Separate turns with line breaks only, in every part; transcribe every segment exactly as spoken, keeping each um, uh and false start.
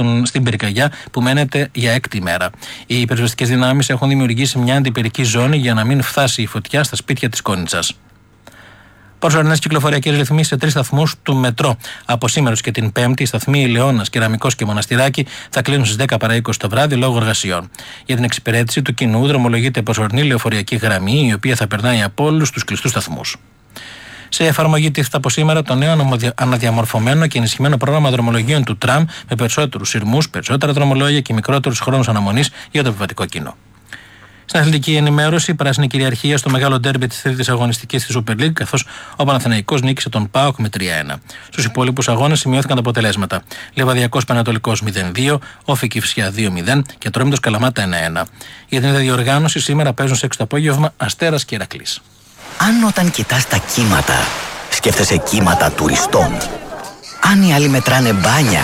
στον, στην πυρκαγιά που μένεται για έκτη μέρα. Οι πυροσβεστικές δυνάμεις έχουν δημιουργήσει μια αντιπυρική ζώνη για να μην φτάσει η φωτιά στα σπίτια της Κόνιτσας. Προσωρινές κυκλοφοριακές ρυθμίσεις σε τρεις σταθμούς του μετρό. Από σήμερα και την Πέμπτη, οι σταθμοί Ηλεώνας, Κεραμικός και Μοναστηράκι θα κλείνουν στις δέκα παρά είκοσι το βράδυ λόγω εργασιών. Για την εξυπηρέτηση του κοινού δρομολογείται προσωρινή λεωφορειακή γραμμή, η οποία θα περνάει από όλους τους κλειστούς σταθμούς. Σε εφαρμογή τίθεται από σήμερα το νέο αναδιαμορφωμένο και ενισχυμένο πρόγραμμα δρομολογίων του τραμ με περισσότερους σειρμούς, περισσότερα δρομολόγια και μικρότερους χρόνους αναμονής για το επιβατικό κοινό. Στην αθλητική ενημέρωση, η πράσινη κυριαρχία στο μεγάλο ντέρμπι της τρίτης αγωνιστικής της Super League, καθώς ο Παναθηναϊκός νίκησε τον ΠΑΟΚ με τρία ένα. Στους υπόλοιπους αγώνες σημειώθηκαν τα αποτελέσματα. Λεβαδιακός Πανατολικός μηδέν δύο, Όφη Κηφισιά δύο μηδέν και Ατρόμητος Καλαμάτα ένα ένα. Για την ίδια διοργάνωση, σήμερα παίζουν σε έξι το απόγευμα Αστέρας και Ηρακλής.
Αν όταν κοιτάς τα κύματα, σκέφτεσαι κύματα τουριστών. Αν οι άλλοι μετράνε μπάνια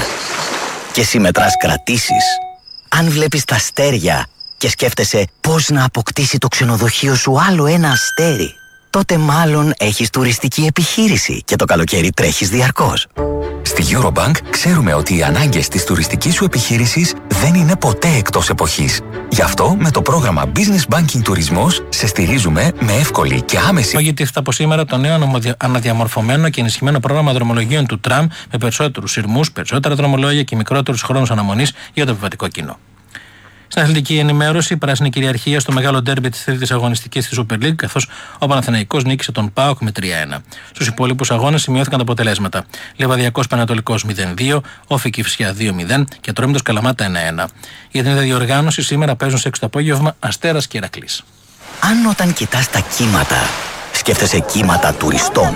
και εσύ μετράς κρατήσεις. Αν βλέπεις τα αστέρια και σκέφτεσαι πώς να αποκτήσει το ξενοδοχείο σου άλλο ένα αστέρι, τότε μάλλον έχεις τουριστική επιχείρηση και το καλοκαίρι τρέχεις διαρκώς.
Στη Eurobank ξέρουμε ότι οι ανάγκες της τουριστικής σου επιχείρησης δεν είναι ποτέ εκτός εποχής. Γι' αυτό με το πρόγραμμα Business Banking Τουρισμός σε στηρίζουμε με εύκολη και άμεση.
Ογητήθηκε από σήμερα το νέο αναδιαμορφωμένο και ενισχυμένο πρόγραμμα δρομολογίων του τραμ με περισσότερους σειρμούς, περισσότερα δρομολόγια και μικρότερους χρόνους αναμονής για το επιβατικό κοινό. Στην αθλητική ενημέρωση, η πράσινη κυριαρχία στο μεγάλο ντέρμπι της τρίτης αγωνιστικής της Super League, καθώς ο Παναθηναϊκός νίκησε τον ΠΑΟΚ με τρία ένα. Στους υπόλοιπους αγώνες σημειώθηκαν τα αποτελέσματα. Λεβαδιακός Πανατολικός μηδέν δύο, Όφη Κηφισιά δύο μηδέν και Ατρόμητος Καλαμάτα ένα ένα. Για την ίδια διοργάνωση, σήμερα παίζουν σε έξι το απόγευμα Αστέρας και Ηρακλής.
Αν όταν κοιτάς τα κύματα, σκέφτεσαι κύματα τουριστών.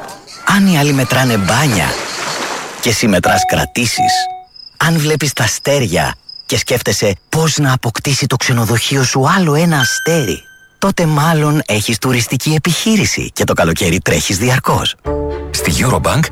Αν οι άλλοι μετράνε μπάνια και εσύ μετράς κρατήσεις. Αν βλέπεις τα αστέρια και σκέφτεσαι πώς να αποκτήσει το ξενοδοχείο σου άλλο ένα αστέρι, τότε μάλλον έχεις τουριστική επιχείρηση και το καλοκαίρι τρέχεις διαρκώς.
Στη Eurobank